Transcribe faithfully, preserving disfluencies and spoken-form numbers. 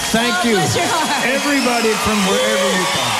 Thank God you. bless your heart. Everybody from wherever you come.